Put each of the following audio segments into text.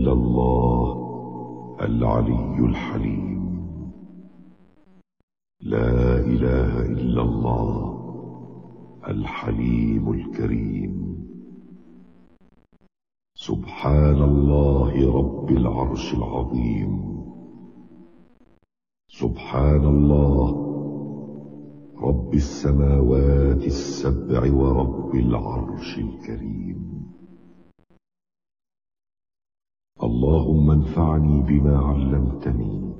إلا الله العلي الحليم. لا إله إلا الله الحليم الكريم. سبحان الله رب العرش العظيم. سبحان الله رب السماوات السبع ورب العرش الكريم. اللهم انفعني بما علمتني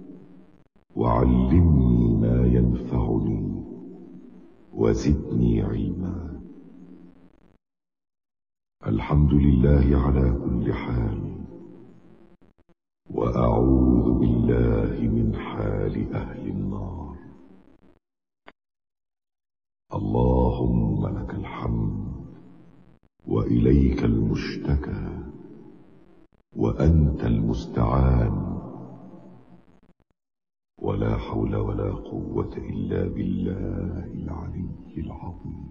وعلمني ما ينفعني وزدني علما. الحمد لله على كل حال، وأعوذ بالله من حال أهل النار. اللهم لك الحمد وإليك المشتكى وأنت المستعان، ولا حول ولا قوة إلا بالله العلي العظيم.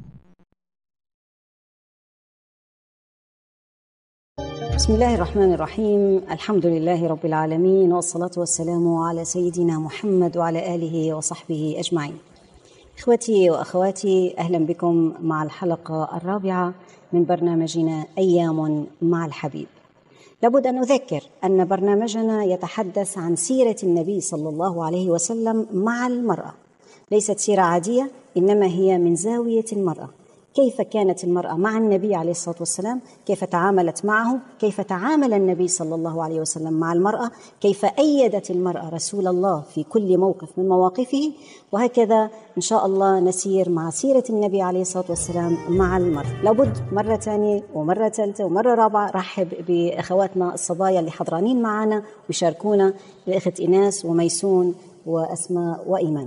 بسم الله الرحمن الرحيم. الحمد لله رب العالمين، والصلاة والسلام على سيدنا محمد وعلى آله وصحبه أجمعين. إخوتي وأخواتي، أهلا بكم مع الحلقة الرابعة من برنامجنا أيام مع الحبيب. لابد أن أذكر أن برنامجنا يتحدث عن سيرة النبي صلى الله عليه وسلم مع المرأة. ليست سيرة عادية، إنما هي من زاوية المرأة. كيف كانت المرأة مع النبي عليه الصلاة والسلام، كيف تعاملت معه، كيف تعامل النبي صلى الله عليه وسلم مع المرأة، كيف أيدت المرأة رسول الله في كل موقف من مواقفه، وهكذا إن شاء الله نسير مع سيرة النبي عليه الصلاة والسلام مع المرأة. لابد مرة ثانية ومرة ثالثة ومرة رابعة رحب بأخواتنا الصبايا اللي حضرانين معنا ويشاركونا، الأخت إيناس وميسون وأسماء وإيمان.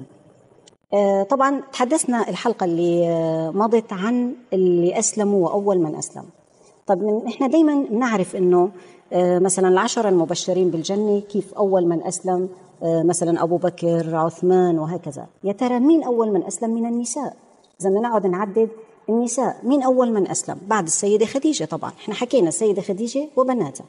طبعا تحدثنا الحلقة اللي مضت عن اللي أسلموا وأول من أسلم. طب إحنا دايما نعرف أنه مثلا العشرة المبشرين بالجنة كيف أول من أسلم، مثلا أبو بكر، عثمان، وهكذا. يا ترى مين أول من أسلم من النساء؟ إذا نقعد نعدد النساء، مين أول من أسلم بعد السيدة خديجة؟ طبعا إحنا حكينا السيدة خديجة وبناتها.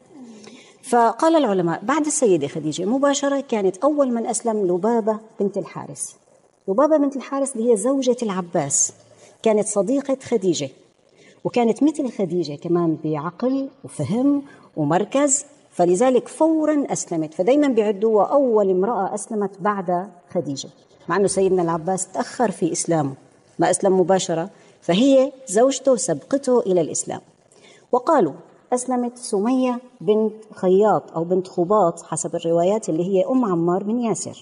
فقال العلماء بعد السيدة خديجة مباشرة كانت أول من أسلم لبابة بنت الحارث. لبابة بنت الحارث اللي هي زوجة العباس، كانت صديقة خديجة، وكانت مثل خديجة كمان بعقل وفهم ومركز، فلذلك فورا أسلمت. فدايما بيعدوها أول امرأة أسلمت بعد خديجة، مع أنه سيدنا العباس تأخر في إسلامه، ما أسلم مباشرة، فهي زوجته سبقته إلى الإسلام. وقالوا أسلمت سمية بنت خياط أو بنت خباط حسب الروايات، اللي هي أم عمار بن ياسر.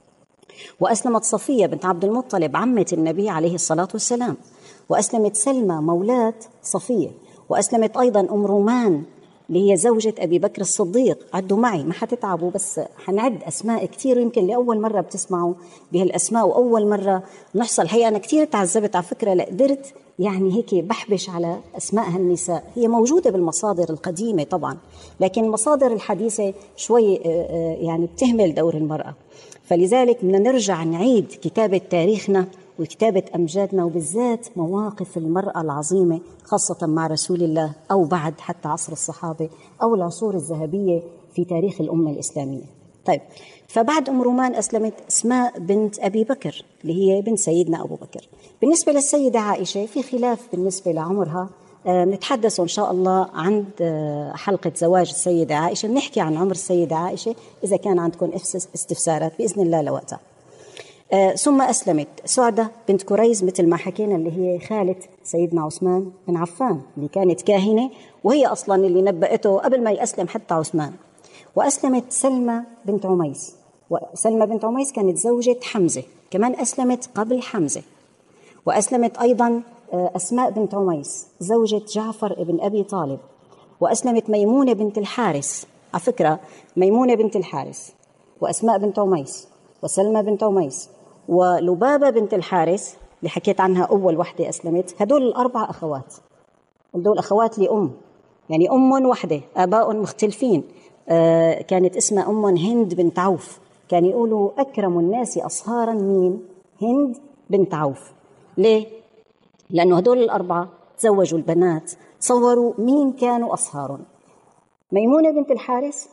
وأسلمت صفية بنت عبد المطلب عمة النبي عليه الصلاة والسلام. وأسلمت سلمى مولاة صفية. وأسلمت أيضا أم رومان اللي هي زوجة أبي بكر الصديق. عدوا معي ما حتتعبوا، بس حنعد أسماء كتير، يمكن لأول مرة بتسمعوا بهالأسماء وأول مرة نحصل. الحقيقة أنا كتير تعذبت على فكرة، لقدرت يعني هيك بحبش على أسماء هالنساء. هي موجودة بالمصادر القديمة طبعا، لكن المصادر الحديثة شوي يعني بتهمل دور المرأة. فلذلك بدنا نرجع نعيد كتابة تاريخنا وكتابة أمجادنا، وبالذات مواقف المرأة العظيمة، خاصة مع رسول الله أو بعد حتى عصر الصحابة أو العصور الذهبية في تاريخ الأمة الإسلامية. طيب، فبعد أم رومان أسلمت أسماء بنت أبي بكر اللي هي بنت سيدنا أبو بكر. بالنسبة للسيدة عائشة في خلاف بالنسبة لعمرها، نتحدث إن شاء الله عند حلقة زواج السيدة عائشة، نحكي عن عمر السيدة عائشة إذا كان عندكم استفسارات بإذن الله لوقتها. ثم أسلمت سعدة بنت كريز مثل ما حكينا، اللي هي خالة سيدنا عثمان بن عفان اللي كانت كاهنة، وهي أصلا اللي نبأته قبل ما يأسلم حتى عثمان. وأسلمت سلمى بنت عميس، وسلمى بنت عميس كانت زوجة حمزة، كمان أسلمت قبل حمزة. وأسلمت أيضا أسماء بنت عميس زوجة جعفر بن أبي طالب. وأسلمت ميمونة بنت الحارث، على فكرة ميمونة بنت الحارث وأسماء بنت عميس وسلمى بنت عميس ولبابة بنت الحارث اللي حكيت عنها أول وحدة أسلمت. هدول الأربعة أخوات، هدول أخوات لأم، يعني أم وحدة آباء مختلفين. كانت اسمها أم هند بنت عوف. كان يقولوا أكرم الناس أصهارا مين؟ هند بنت عوف. ليه؟ لأنه هدول الأربعة تزوجوا البنات، تصوروا مين كانوا أصهارهم. ميمونة بنت الحارث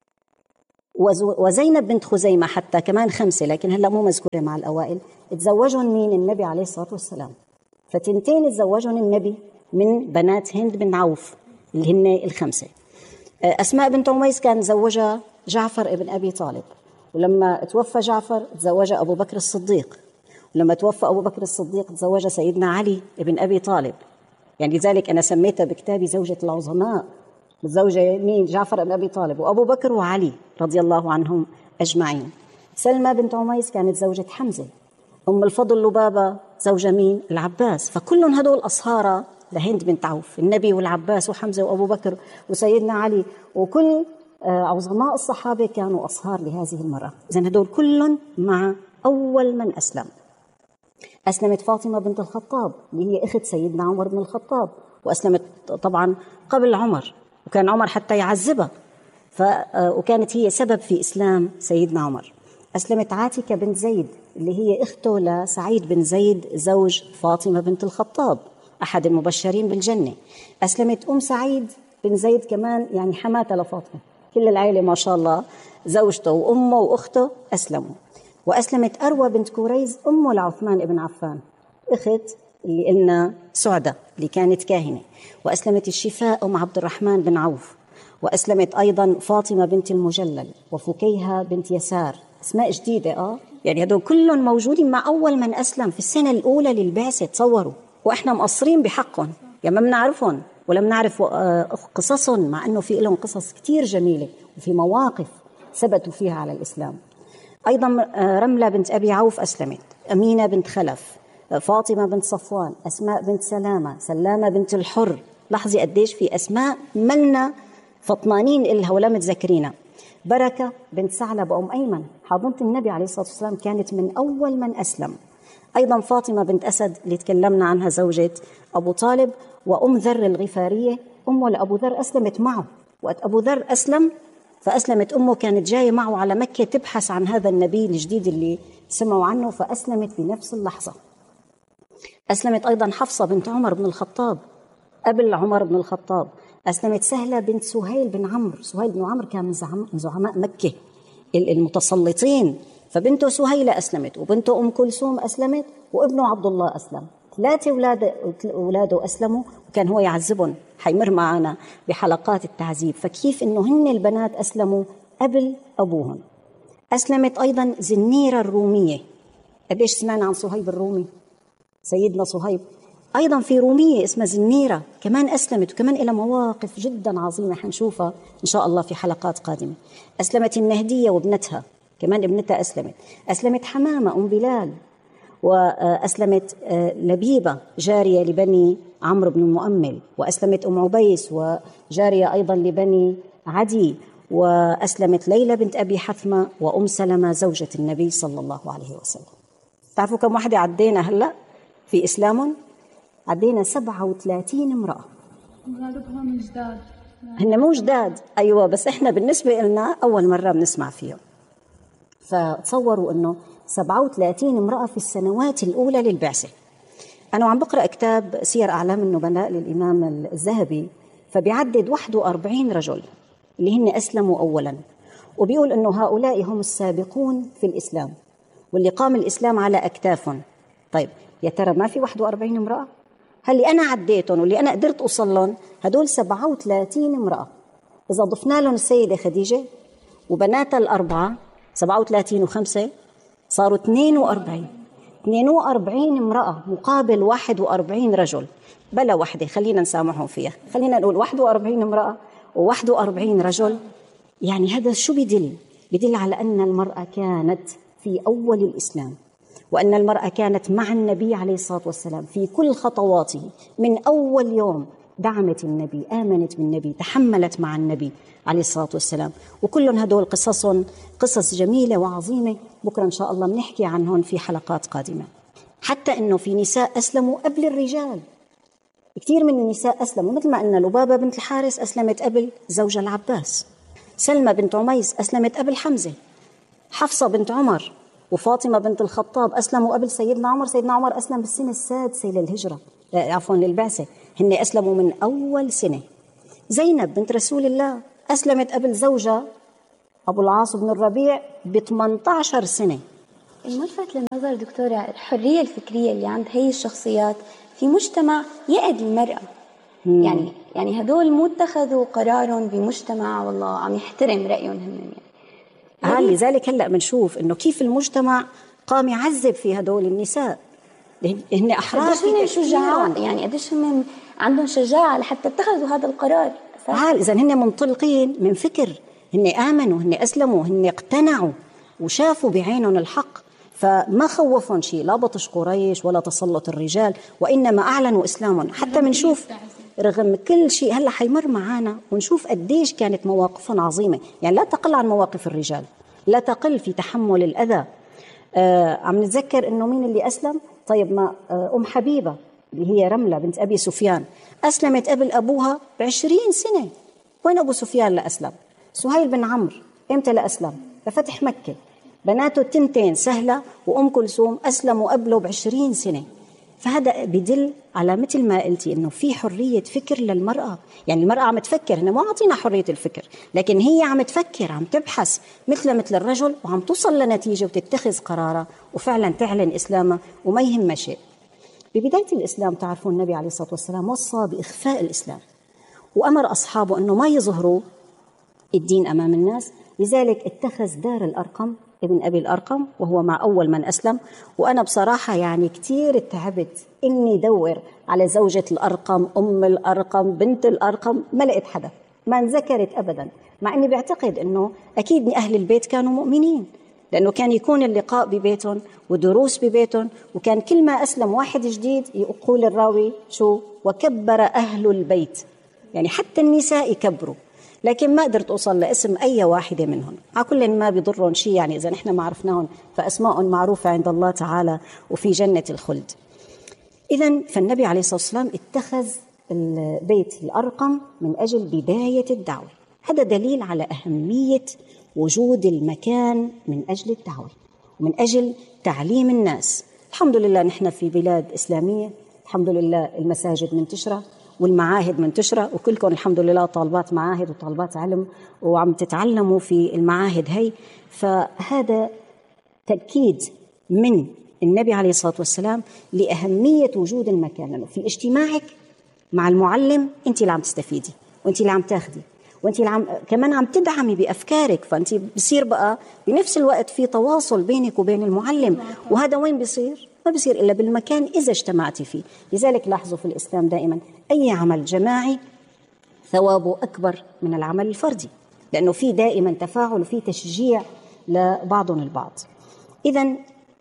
وزينب بنت خزيمة حتى كمان 5، لكن هلأ مو مذكورة مع الأوائل. تزوجهم مين؟ النبي عليه الصلاة والسلام. فتنتين تزوجهم النبي من بنات هند بن عوف اللي هن 5. أسماء بنت عميس كان تزوجها جعفر ابن أبي طالب، ولما توفى جعفر تزوجها أبو بكر الصديق، ولما توفى أبو بكر الصديق تزوجها سيدنا علي ابن أبي طالب. يعني لذلك أنا سميتها بكتابي زوجة العظماء. الزوجة مين؟ جعفر بن أبي طالب وأبو بكر وعلي رضي الله عنهم أجمعين. سلمى بنت عميس كانت زوجة حمزة. أم الفضل لبابة زوجة مين؟ العباس. فكلهم هدول أصهارة لهند بنت عوف، النبي والعباس وحمزة وأبو بكر وسيدنا علي، وكل عظماء الصحابة كانوا أصهار لهذه المرأة. إذن هدول كلهم مع أول من أسلم. أسلمت فاطمة بنت الخطاب اللي هي أخت سيدنا عمر بن الخطاب، وأسلمت طبعا قبل عمر، وكان عمر حتى يعذبها، وكانت هي سبب في إسلام سيدنا عمر. أسلمت عاتكة بنت زيد اللي هي أخته لسعيد بن زيد زوج فاطمة بنت الخطاب أحد المبشرين بالجنة. أسلمت أم سعيد بن زيد كمان، يعني حماتة لفاطمة، كل العائلة ما شاء الله زوجته وأمه وأخته أسلموا. وأسلمت أروى بنت كوريز أم لعثمان بن عفان، أخت اللي قلنا سعدة اللي كانت كاهنة. وأسلمت الشفاء أم عبد الرحمن بن عوف. وأسلمت أيضا فاطمة بنت المجلل وفكيهة بنت يسار. اسماء جديدة يعني هدول كلهم موجودين مع أول من أسلم في السنة الأولى للبعثة. تصوروا، وإحنا مقصرين بحقهم، يعني ما بنعرفهم ولا بنعرف قصصهم، مع أنه في لهم قصص كتير جميلة وفي مواقف ثبتوا فيها على الإسلام. أيضا رملة بنت أبي عوف أسلمت، أمينة بنت خلف، فاطمة بنت صفوان، أسماء بنت سلامة، سلامة بنت الحر. لاحظي قديش في أسماء ملنا فطنانين إلها ولا متذكرينها. بركة بنت ثعلب وأم أيمن حاضنة النبي عليه الصلاة والسلام كانت من أول من أسلم. أيضا فاطمة بنت أسد اللي تكلمنا عنها زوجة أبو طالب، وأم ذر الغفارية أمه لأبو ذر أسلمت معه. وقت أبو ذر أسلم فأسلمت أمه، كانت جاية معه على مكة تبحث عن هذا النبي الجديد اللي سمعوا عنه، فأسلمت بنفس اللحظة. أسلمت أيضا حفصة بنت عمر بن الخطاب قبل عمر بن الخطاب. أسلمت سهلة بنت سهيل بن عمرو. سهيل بن عمرو كان من زعماء مكة المتسلطين، فبنته سهيلة أسلمت، وبنته أم كلثوم أسلمت، وابنه عبد الله أسلم. 3 أولاده أسلموا، وكان هو يعذبهم، حيمر معنا بحلقات التعذيب. فكيف إنه هن البنات أسلموا قبل أبوهم. أسلمت أيضا زنيرة الرومية. قديش سمعنا عن صهيب الرومي؟ سيدنا صهيب أيضا في رومية اسمها زنيرة كمان أسلمت، وكمان إلى مواقف جدا عظيمة حنشوفها إن شاء الله في حلقات قادمة. أسلمت النهدية وابنتها، كمان ابنتها أسلمت. أسلمت حمامة أم بلال، وأسلمت لبيبة جارية لبني عمرو بن المؤمل، وأسلمت أم عبيس وجارية أيضا لبني عدي، وأسلمت ليلى بنت أبي حثمة وأم سلمة زوجة النبي صلى الله عليه وسلم. تعرفوا كم واحدة عدينا هلأ في إسلامهم؟ عدينا 37 امرأة. غالبهم جداد. هن مو جداد، أيوة، بس إحنا بالنسبة لنا أول مرة بنسمع فيهم. فتصوروا أنه 37 امرأة في السنوات الأولى للبعثة. أنا عم بقرأ كتاب سير أعلام النبلاء للإمام الذهبي، فبيعدد 41 رجل اللي هن أسلموا أولا، وبيقول أنه هؤلاء هم السابقون في الإسلام واللي قام الإسلام على أكتافهم. طيب يا ترى ما في 41 امرأة؟ هل أنا عديتهم واللي أنا قدرت أوصل لهم هدول 37 امرأة. إذا ضفنا لهم السيدة خديجة وبناتها ال4 37 و5 صاروا 42 امرأة مقابل 41 رجل. بلا وحدة خلينا نسامحهم فيها، خلينا نقول 41 امرأة و41 رجل. يعني هذا شو بدل على أن المرأة كانت في أول الإسلام، وأن المرأة كانت مع النبي عليه الصلاة والسلام في كل خطواته من أول يوم. دعمت النبي، آمنت بالنبي، تحملت مع النبي عليه الصلاة والسلام. وكلهم هدول قصص جميلة وعظيمة، بكرة إن شاء الله بنحكي عنهم في حلقات قادمة. حتى أنه في نساء أسلموا قبل الرجال، كثير من النساء أسلموا، مثل ما أن لبابة بنت الحارث أسلمت قبل زوجها العباس، سلمى بنت عميس أسلمت قبل حمزة، حفصة بنت عمر وفاطمة بنت الخطاب أسلموا قبل سيدنا عمر. سيدنا عمر أسلم بالسنة 6 للهجرة، عفوا للبعثة، هن أسلموا من أول سنة. زينب بنت رسول الله أسلمت قبل زوجها أبو العاص بن الربيع ب18 سنة. الملفت للنظر دكتورة الحرية الفكرية اللي عند هي الشخصيات في مجتمع يأد المرأة. يعني هدول مو اتخذوا قرارهم بمجتمع والله عم يحترم رأيهم هم يعني. لذلك هلأ بنشوف إنه كيف المجتمع قام يعذب في هدول النساء، هن أحرار، قديش هن شجعاء، يعني قديش هم عندهم شجاعة لحتى اتخذوا هذا القرار. إذا هن منطلقين من فكر، هن آمنوا، هن أسلموا، هن اقتنعوا وشافوا بعينهم الحق، فما خوفهم شيء، لا بطش قريش ولا تسلط الرجال، وإنما أعلنوا إسلامهم. حتى منشوف رغم كل شيء هلا حيمر معانا ونشوف قديش كانت مواقفهم عظيمة، يعني لا تقل عن مواقف الرجال، لا تقل في تحمل الأذى. عم نتذكر إنه مين اللي أسلم؟ طيب ما أم حبيبة اللي هي رملة بنت أبي سفيان أسلمت قبل أبوها ب20 سنة. وين أبو سفيان لأسلم؟ سهيل بن عمرو إمتى لأسلم؟ لفتح مكة. بناته التنتين سهلة وأم كلثوم أسلموا قبله ب20 سنة. فهذا بدل على مثل ما قلتي إنه في حرية فكر للمرأة، يعني المرأة عم تفكر، هنا ما عطينا حرية الفكر، لكن هي عم تفكر، عم تبحث مثل الرجل، وعم توصل لنتيجة وتتخذ قرارها وفعلا تعلن إسلامها وما يهم شيء. ببداية الإسلام تعرفون النبي عليه الصلاة والسلام وصى بإخفاء الإسلام، وأمر أصحابه أنه ما يظهروا الدين أمام الناس. لذلك اتخذ دار الأرقم ابن أبي الأرقم وهو مع أول من أسلم. وأنا بصراحة يعني كتير تعبت إني دور على زوجة الأرقم، أم الأرقم، بنت الأرقم، ما لقيت حدا، ما انذكرت أبدا، مع إني بعتقد إنه أكيد أهل البيت كانوا مؤمنين، لأنه كان يكون اللقاء ببيتهم ودروس ببيتهم، وكان كل ما أسلم واحد جديد يقول الراوي شو وكبر أهل البيت، يعني حتى النساء يكبروا. لكن ما قدرت أوصل لاسم أي واحدة منهم، على كل ما بيضرهم شيء، يعني إذا نحن ما عرفناهم فأسماء معروفة عند الله تعالى وفي جنة الخلد. إذن فالنبي عليه الصلاة والسلام اتخذ البيت الأرقم من أجل بداية الدعوة. هذا دليل على أهمية وجود المكان من أجل الدعوة ومن أجل تعليم الناس. الحمد لله نحن في بلاد إسلامية، الحمد لله المساجد منتشرة والمعاهد منتشرة، وكلكم الحمد لله طالبات معاهد وطالبات علم وعم تتعلموا في المعاهد هي. فهذا تأكيد من النبي عليه الصلاة والسلام لأهمية وجود المكان، لأنه في اجتماعك مع المعلم أنت اللي عم تستفيدي، وأنت اللي عم تاخدي، وأنت اللي كمان عم تدعمي بأفكارك، فأنت بصير بقى بنفس الوقت في تواصل بينك وبين المعلم. وهذا وين بيصير؟ ما بيصير إلا بالمكان إذا اجتمعتي فيه. لذلك لاحظوا في الإسلام دائما أي عمل جماعي ثوابه أكبر من العمل الفردي، لأنه في دائما تفاعل وفي تشجيع لبعضهم البعض. إذن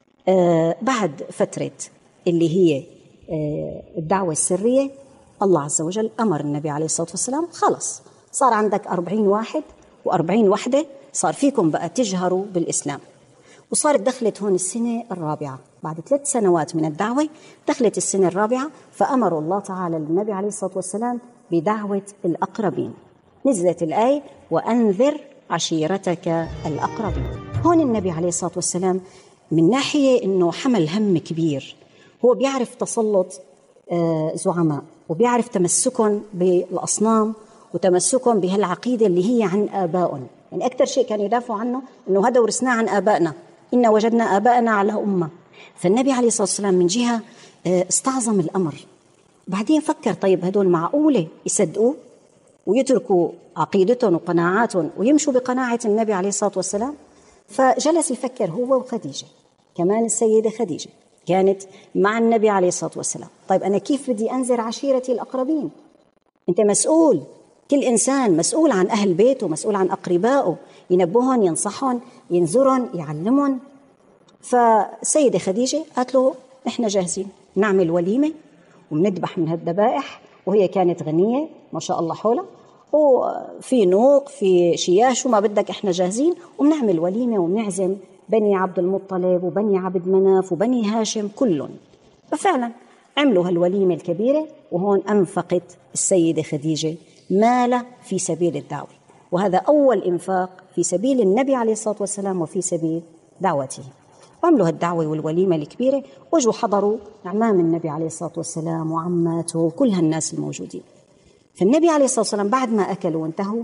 بعد فترة اللي هي الدعوة السرية، الله عز وجل أمر النبي عليه الصلاة والسلام خلص صار عندك 40 واحد و40 وحدة، صار فيكم بقى تجهروا بالإسلام. وصارت دخلت هون السنة الرابعة، بعد 3 سنوات من الدعوة دخلت السنة الرابعة، فأمر الله تعالى للنبي عليه الصلاة والسلام بدعوة الأقربين. نزلت الآية وأنذر عشيرتك الأقربين. هون النبي عليه الصلاة والسلام من ناحية أنه حمل هم كبير، هو بيعرف تسلط زعماء، وبيعرف تمسكهم بالأصنام وتمسكهم بهالعقيدة اللي هي عن آبائهم. يعني أكثر شيء كانوا يدافعوا عنه أنه هذا ورثناه عن آبائنا، إن وجدنا آبائنا على أمة. فالنبي عليه الصلاة والسلام من جهة استعظم الأمر، بعدين فكر طيب هدول معقولة يصدقوا ويتركوا عقيدتهم وقناعاتهم ويمشوا بقناعة النبي عليه الصلاة والسلام؟ فجلس يفكر هو وخديجة، كمان السيدة خديجة كانت مع النبي عليه الصلاة والسلام. طيب أنا كيف بدي أنذر عشيرتي الأقربين؟ أنت مسؤول، كل إنسان مسؤول عن أهل بيته، مسؤول عن أقربائه، ينبههم، ينصحهم، ينذرهم، يعلمهم. فالسيدة خديجة قالت له إحنا جاهزين نعمل وليمة ومنذبح من هالذبائح، وهي كانت غنية ما شاء الله حولها، وفي نوق في شياش وما بدك، إحنا جاهزين وبنعمل وليمة وبنعزم بني عبد المطلب وبني عبد مناف وبني هاشم كلهم. ففعلا عملوا هالوليمة الكبيرة، وهون أنفقت السيدة خديجة مال في سبيل الدعوة، وهذا أول إنفاق في سبيل النبي عليه الصلاة والسلام وفي سبيل دعوته. وعملوا هالدعوة والوليمة الكبيرة، وجوا حضروا أعمام النبي عليه الصلاة والسلام وعماته وكل هالناس الموجودين. فالنبي عليه الصلاة والسلام بعد ما أكلوا وانتهوا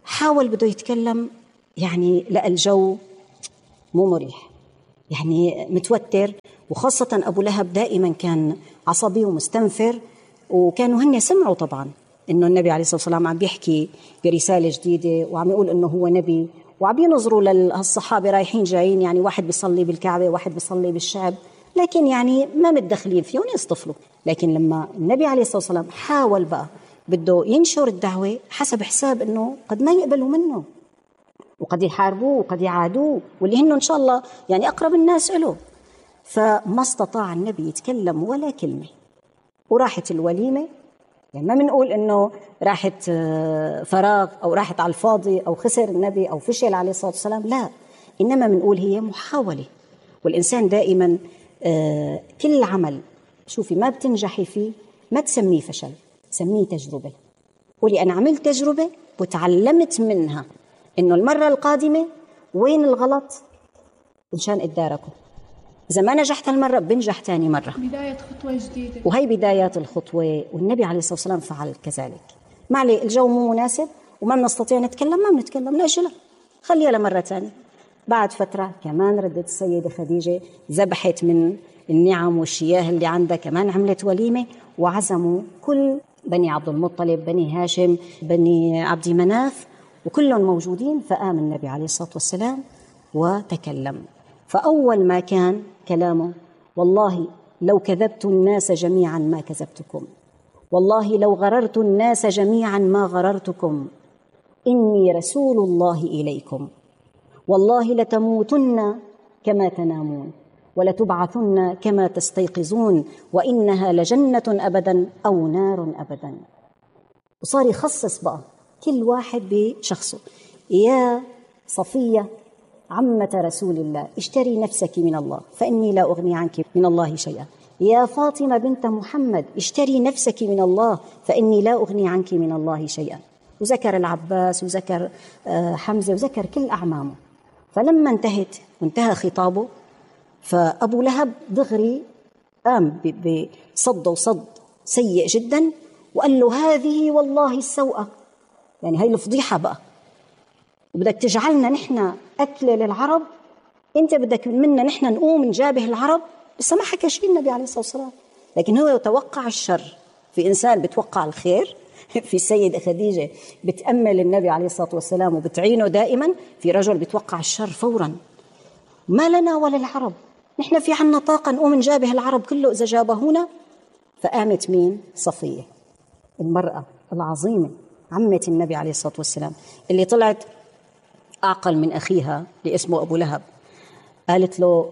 حاول بده يتكلم، يعني لقى الجو مو مريح، يعني متوتر، وخاصة أبو لهب دائما كان عصبي ومستنفر. وكانوا هن سمعوا طبعا إنه النبي عليه الصلاة والسلام عم بيحكي برسالة جديدة وعم يقول إنه هو نبي، وعم ينظروا للصحابة رايحين جايين، يعني واحد بيصلي بالكعبة واحد بيصلي بالشعب، لكن يعني ما متدخلين فيهم يصطفلوا. لكن لما النبي عليه الصلاة والسلام حاول بقى بده ينشر الدعوة، حسب حساب إنه قد ما يقبلوا منه وقد يحاربوه وقد يعادوه، واللي هن إن شاء الله يعني أقرب الناس له. فما استطاع النبي يتكلم ولا كلمة، وراحت الوليمة. يعني ما بنقول إنه راحت فراغ أو راحت على الفاضي أو خسر النبي أو فشل عليه الصلاة والسلام، لا، إنما بنقول هي محاولة. والإنسان دائما كل عمل شوفي ما بتنجحي فيه ما تسميه فشل، سميه تجربة. قولي أنا عملت تجربة وتعلمت منها إنه المرة القادمة وين الغلط إنشان اتداركه. إذا ما نجحت هالمرة بنجح تاني مرة، بداية خطوة جديدة، وهي بدايات الخطوة. والنبي عليه الصلاة والسلام فعل كذلك. ما عليه الجو مو مناسب وما بنستطيع نتكلم، ما بنتكلم، نأجلها خليها لمرة تانية. بعد فترة كمان ردت السيدة خديجة، ذبحت من النعم والشياه اللي عندها، كمان عملت وليمة وعزموا كل بني عبد المطلب، بني هاشم، بني عبد مناف، وكلهم موجودين. فقام النبي عليه الصلاة والسلام وتكلم. فأول ما كان كلامه: والله لو كذبت الناس جميعا ما كذبتكم، والله لو غررت الناس جميعا ما غررتكم، إني رسول الله إليكم، والله لتموتن كما تنامون ولتبعثن كما تستيقظون، وإنها لجنة أبدا أو نار أبدا. وصار يخصص بقى كل واحد بشخصه. يا صفية عمة رسول الله اشتري نفسك من الله فإني لا أغني عنك من الله شيئا. يا فاطمة بنت محمد اشتري نفسك من الله فإني لا أغني عنك من الله شيئا. وذكر العباس وذكر حمزة وذكر كل أعمامه. فلما انتهت وانتهى خطابه، فأبو لهب دغري قام بصد وصد سيء جدا، وقال له: هذه والله السوءة، يعني هاي الفضيحة بقى، وبدك تجعلنا نحن أكلة للعرب، أنت بدك منا نحن نقوم نجابه العرب. بس ما حكى شيء النبي عليه الصلاة والسلام، لكن هو يتوقع الشر. في إنسان بتوقع الخير، في السيدة خديجة بتأمل النبي عليه الصلاة والسلام وبتعينه دائما، في رجل بتوقع الشر فورا. ما لنا وللعرب، نحن في عنا طاقة نقوم نجابه العرب كله إذا جابهونا. فقامت مين؟ صفية، المرأة العظيمة عمة النبي عليه الصلاة والسلام، اللي طلعت أعقل من أخيها اللي اسمه أبو لهب. قالت له: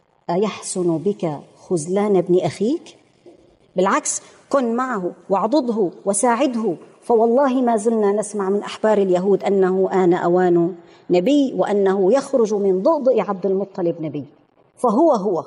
أيحسن بك خذلان ابن أخيك؟ بالعكس، كن معه واعضده وساعده، فوالله ما زلنا نسمع من أحبار اليهود أنه آن أوان نبي، وأنه يخرج من ضئضئ عبد المطلب نبي. فهو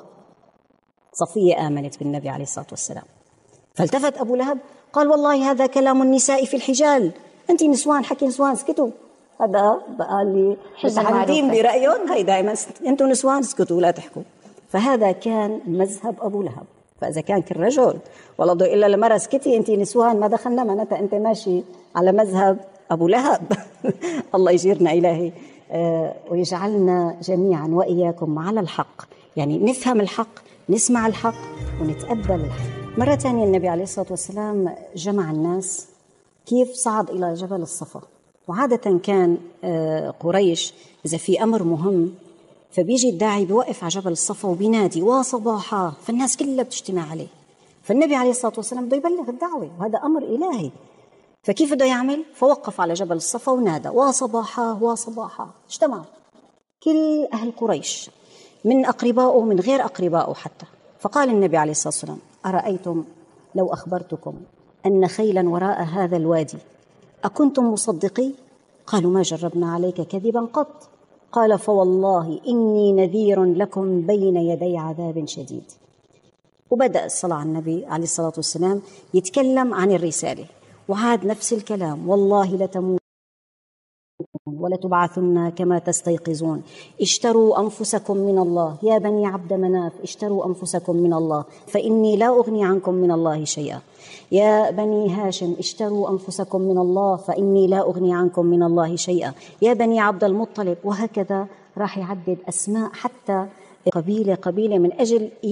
صفية آمنت بالنبي عليه الصلاة والسلام. فالتفت أبو لهب قال: والله هذا كلام النساء في الحجال، أنت نسوان، حكي نسوان، اسكتوا. هذا بقى اللي متحدين برأيهم، هي دائما أنتم نسوان اسكتوا لا تحكوا. فهذا كان مذهب أبو لهب. فإذا كان كل رجل والله ضوء إلا لمرة اسكتي أنت نسوان ما دخلنا، معناتها أنت ماشي على مذهب أبو لهب. الله يجيرنا إلهي ويجعلنا جميعا وإياكم على الحق، يعني نفهم الحق، نسمع الحق، ونتقبل الحق. مرة ثانية النبي عليه الصلاة والسلام جمع الناس. كيف؟ صعد إلى جبل الصفا. وعادة كان قريش إذا في أمر مهم فبيجي الداعي بيوقف على جبل الصفا وبينادي: وصباحا، فالناس كلها بتجتمع عليه. فالنبي عليه الصلاة والسلام بده يبلغ الدعوة، وهذا أمر إلهي. فكيف بده يعمل؟ فوقف على جبل الصفا ونادى: وصباحا وصباحا. اجتمع كل أهل قريش من أقربائه من غير أقربائه حتى. فقال النبي عليه الصلاة والسلام: أرأيتم لو أخبرتكم أن خيلا وراء هذا الوادي أكنتم مصدقي؟ قالوا: ما جربنا عليك كذبا قط. قال: فوالله إني نذير لكم بين يدي عذاب شديد. وبدأ الصلاة على النبي عليه الصلاة والسلام يتكلم عن الرسالة، وعاد نفس الكلام: والله لتموتن ولتبعثن كما تستيقظون. اشتروا أنفسكم من الله يا بني عبد مناف، اشتروا أنفسكم من الله فإني لا أغني عنكم من الله شيئا. يا بني هاشم اشتروا أنفسكم من الله فإني لا أغني عنكم من الله شيئا. يا بني عبد المطلب، وهكذا راح يعدد أسماء حتى قبيلة قبيلة من أجل